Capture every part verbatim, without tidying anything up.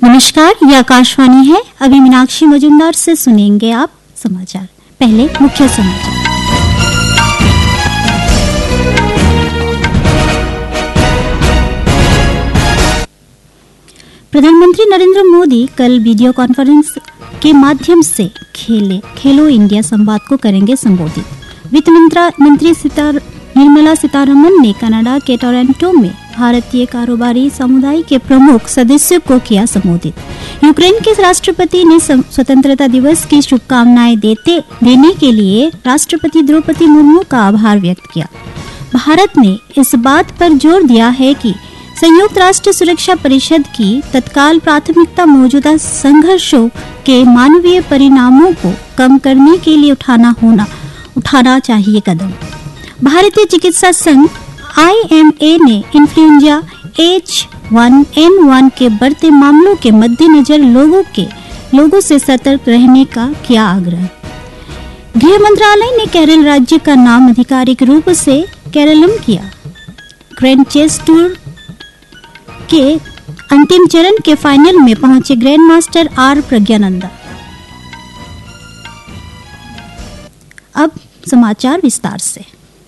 नमस्कार, ये आकाशवाणी है। अभी मीनाक्षी मजुमदार से सुनेंगे आप समाचार। पहले मुख्य समाचार। प्रधानमंत्री नरेंद्र मोदी कल वीडियो कॉन्फ्रेंस के माध्यम से खेले खेलो इंडिया संवाद को करेंगे संबोधित। वित्त मंत्री सीतार निर्मला सीतारमण ने कनाडा के टोरंटो में भारतीय कारोबारी समुदाय के प्रमुख सदस्यों को किया संबोधित। यूक्रेन के राष्ट्रपति ने स्वतंत्रता दिवस की शुभकामनाएं देते देने के लिए राष्ट्रपति द्रौपदी मुर्मू का आभार व्यक्त किया। भारत ने इस बात पर जोर दिया है कि संयुक्त राष्ट्र सुरक्षा परिषद की तत्काल प्राथमिकता मौजूदा संघर्षों के मानवीय परिणामों को कम करने के लिए उठाना होना उठाना चाहिए कदम। भारतीय चिकित्सा संघ आई एम ए ने influenza H one N one के बढ़ते मामलों के मद्देनजर लोगों के लोगों से सतर्क रहने का किया आग्रह। गृह मंत्रालय ने केरल राज्य का नाम आधिकारिक रूप से केरलम किया। ग्रैंड चेस टूर के अंतिम चरण के फाइनल में पहुंचे ग्रैंड मास्टर आर प्रज्ञानंदा। अब समाचार विस्तार से।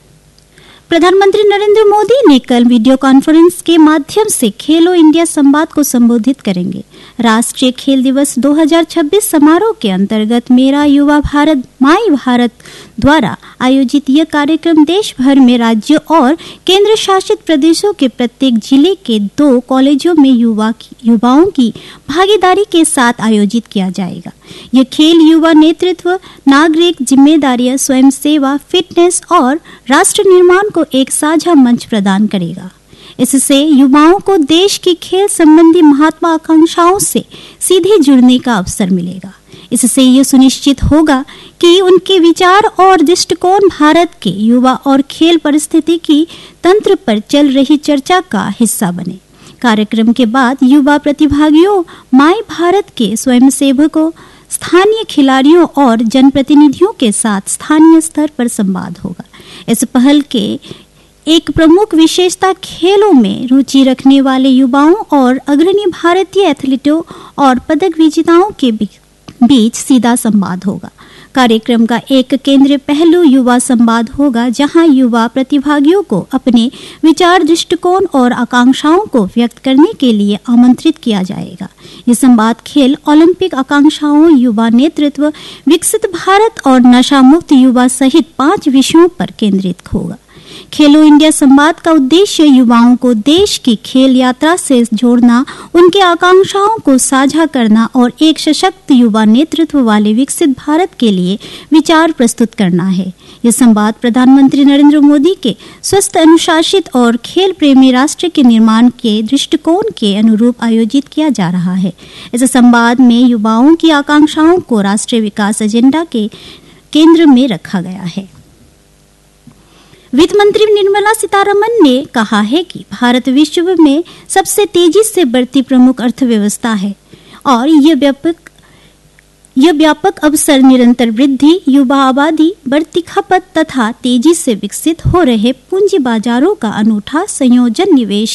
प्रधानमंत्री नरेंद्र मोदी ने कल वीडियो कॉन्फ्रेंस के माध्यम से खेलो इंडिया संवाद को संबोधित करेंगे। राष्ट्रीय खेल दिवस दो हज़ार छब्बीस समारोह के अंतर्गत मेरा युवा भारत माई भारत द्वारा आयोजित यह कार्यक्रम देश भर में राज्यों और केंद्र शासित प्रदेशों के प्रत्येक जिले के दो कॉलेजों में युवा युवाओं की भागीदारी के साथ आयोजित किया जाएगा। यह खेल युवा नेतृत्व, नागरिक जिम्मेदारियां, स्वयं सेवा, फिटनेस और राष्ट्र निर्माण को एक साझा मंच प्रदान करेगा। इससे युवाओं को देश की खेल संबंधी महत्वाकांक्षाओं से सीधे जुड़ने का अवसर मिलेगा। इससे यह सुनिश्चित होगा कि उनके विचार और दृष्टिकोण भारत के युवा और खेल परिस्थितिकी तंत्र पर चल रही चर्चा का हिस्सा बने। कार्यक्रम के बाद युवा प्रतिभागियों, माई भारत के स्वयंसेवकों, स्थानीय खिलाड़ियों और जनप्रतिनिधियों के साथ स्थानीय स्तर पर संवाद होगा। इस पहल के एक प्रमुख विशेषता खेलों में रुचि रखने वाले युवाओं और अग्रणी भारतीय एथलीटों और पदक विजेताओं के बीच सीधा संवाद होगा। कार्यक्रम का एक केंद्रीय पहलू युवा संवाद होगा, जहां युवा प्रतिभागियों को अपने विचार, दृष्टिकोण और आकांक्षाओं को व्यक्त करने के लिए आमंत्रित किया जाएगा। यह संवाद खेल, ओलंपिक आकांक्षाओं, युवा नेतृत्व, विकसित भारत और नशा मुक्त युवा सहित पांच विषयों पर केंद्रित होगा। खेलो इंडिया संवाद का उद्देश्य युवाओं को देश की खेल यात्रा से जोड़ना, उनके आकांक्षाओं को साझा करना और एक सशक्त युवा नेतृत्व वाले विकसित भारत के लिए विचार प्रस्तुत करना है। यह संवाद प्रधानमंत्री नरेंद्र मोदी के स्वस्थ, अनुशासित और खेल प्रेमी राष्ट्र के निर्माण के दृष्टिकोण के अनुरूप आयोजित किया जा रहा है। इस संवाद में युवाओं की आकांक्षाओं को राष्ट्रीय विकास एजेंडा के केंद्र में रखा गया है। वित्त मंत्री निर्मला सीतारमण ने कहा है कि भारत विश्व में सबसे तेजी से बढ़ती प्रमुख अर्थव्यवस्था है और यह व्यापक यह व्यापक अवसर, निरंतर वृद्धि, युवा आबादी, बढ़ती खपत तथा तेजी से विकसित हो रहे पूंजी बाजारों का अनूठा संयोजन निवेश